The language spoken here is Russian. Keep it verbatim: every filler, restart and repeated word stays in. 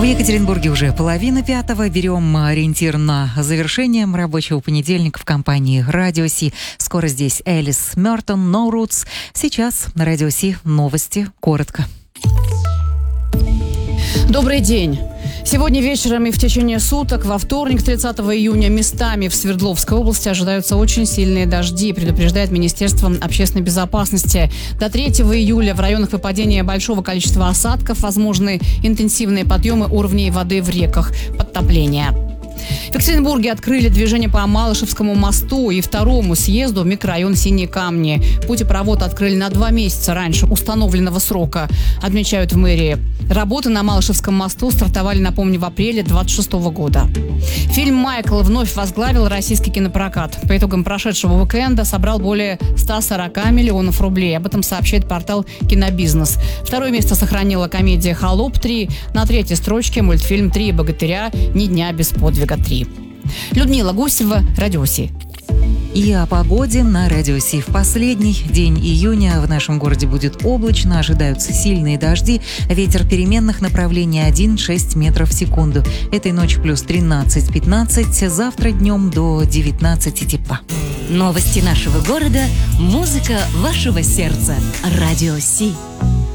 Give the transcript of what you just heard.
В Екатеринбурге уже половина пятого. Берем ориентир на завершение рабочего понедельника в компании Радио Си. Скоро здесь Элис Мертон, No Roots. Сейчас на Радио Си новости коротко. Добрый день. Сегодня вечером и в течение суток, во вторник, тридцатого июня, местами в Свердловской области ожидаются очень сильные дожди, предупреждает Министерство общественной безопасности. До третьего июля в районах выпадения большого количества осадков возможны интенсивные подъемы уровней воды в реках, подтопления. В Екатеринбурге открыли движение по Малышевскому мосту и второму съезду в микрорайон Синие Камни. Путепровод открыли на два месяца раньше установленного срока, отмечают в мэрии. Работы на Малышевском мосту стартовали, напомню, в апреле двадцать шестого года. Фильм «Майкл» вновь возглавил российский кинопрокат. По итогам прошедшего уикенда собрал более ста сорока миллионов рублей. Об этом сообщает портал «Кинобизнес». Второе место сохранила комедия «Холоп три». На третьей строчке мультфильм «Три богатыря. Ни дня без подвига три». Людмила Гусева, Радио Си. И о погоде на Радио Си. В последний день июня в нашем городе будет облачно, ожидаются сильные дожди, ветер переменных направлений один-шесть метров в секунду. Этой ночью плюс тринадцать-пятнадцать, завтра днем до девятнадцати тепла. Новости нашего города, музыка вашего сердца. Радио Си.